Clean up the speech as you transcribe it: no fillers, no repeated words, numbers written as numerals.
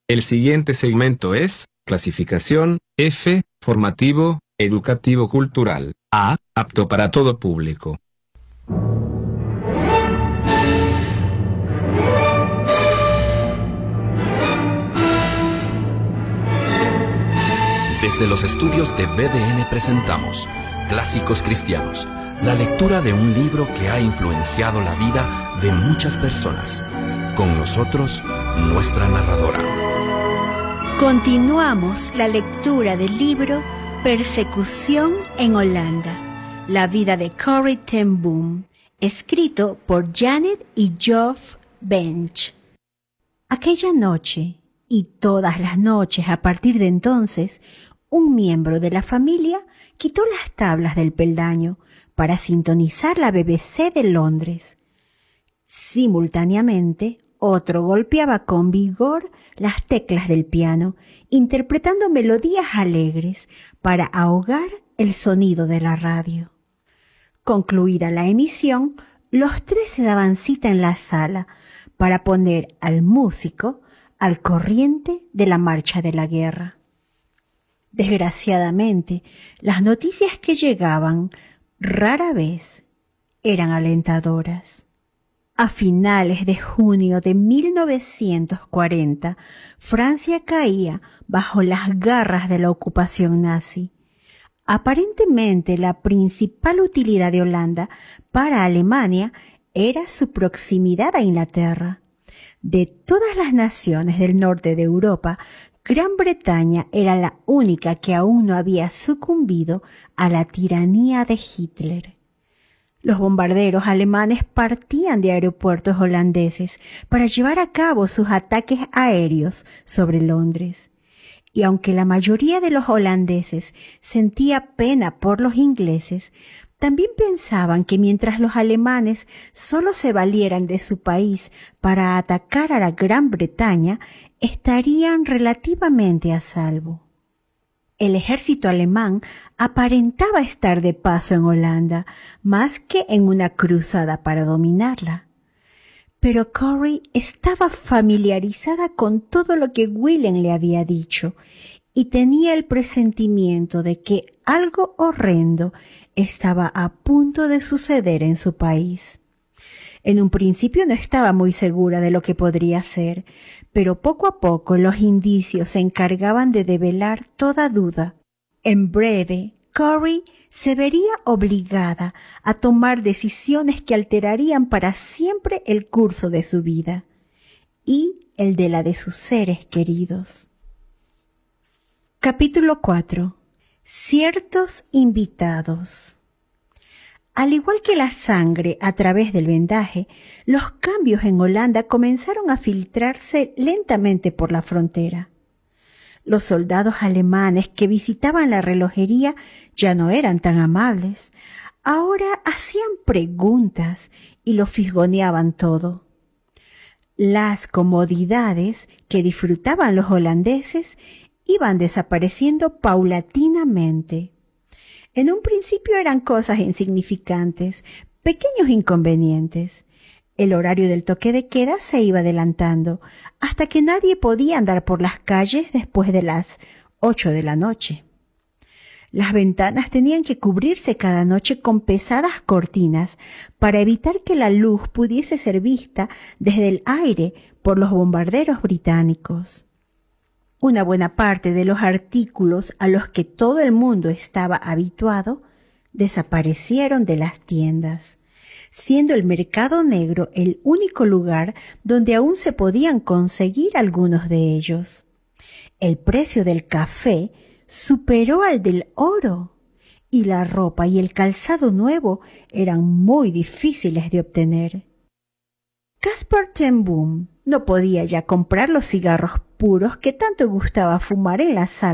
El siguiente segmento es clasificación F, formativo, educativo cultural. A, apto para todo público. Desde los estudios de BDN presentamos Clásicos Cristianos, la lectura de un libro que ha influenciado la vida de muchas personas. Con nosotros, nuestra narradora. Continuamos la lectura del libro Persecución en Holanda, la vida de Corrie ten Boom, escrito por Janet y Geoff Bench. Aquella noche, y todas las noches a partir de entonces, un miembro de la familia quitó las tablas del peldaño para sintonizar la BBC de Londres. Simultáneamente, otro golpeaba con vigor las teclas del piano, interpretando melodías alegres para ahogar el sonido de la radio. Concluida la emisión, los tres se daban cita en la sala para poner al músico al corriente de la marcha de la guerra. Desgraciadamente, las noticias que llegaban rara vez eran alentadoras. A finales de junio de 1940, Francia caía bajo las garras de la ocupación nazi. Aparentemente, la principal utilidad de Holanda para Alemania era su proximidad a Inglaterra. De todas las naciones del norte de Europa, Gran Bretaña era la única que aún no había sucumbido a la tiranía de Hitler. Los bombarderos alemanes partían de aeropuertos holandeses para llevar a cabo sus ataques aéreos sobre Londres. Y aunque la mayoría de los holandeses sentía pena por los ingleses, también pensaban que mientras los alemanes solo se valieran de su país para atacar a la Gran Bretaña, estarían relativamente a salvo. El ejército alemán aparentaba estar de paso en Holanda, más que en una cruzada para dominarla. Pero Corrie estaba familiarizada con todo lo que Willem le había dicho y tenía el presentimiento de que algo horrendo estaba a punto de suceder en su país. En un principio no estaba muy segura de lo que podría ser, pero poco a poco los indicios se encargaban de develar toda duda. En breve, Corrie se vería obligada a tomar decisiones que alterarían para siempre el curso de su vida y el de la de sus seres queridos. Capítulo 4. Ciertos invitados. Al igual que la sangre a través del vendaje, los cambios en Holanda comenzaron a filtrarse lentamente por la frontera. Los soldados alemanes que visitaban la relojería ya no eran tan amables. Ahora hacían preguntas y lo fisgoneaban todo. Las comodidades que disfrutaban los holandeses iban desapareciendo paulatinamente. En un principio eran cosas insignificantes, pequeños inconvenientes. El horario del toque de queda se iba adelantando, hasta que nadie podía andar por las calles después de las 8 de la noche. Las ventanas tenían que cubrirse cada noche con pesadas cortinas para evitar que la luz pudiese ser vista desde el aire por los bombarderos británicos. Una buena parte de los artículos a los que todo el mundo estaba habituado desaparecieron de las tiendas, siendo el mercado negro el único lugar donde aún se podían conseguir algunos de ellos. El precio del café superó al del oro, y la ropa y el calzado nuevo eran muy difíciles de obtener. Caspar ten Boom no podía ya comprar los cigarros puros que tanto gustaba fumar en la sala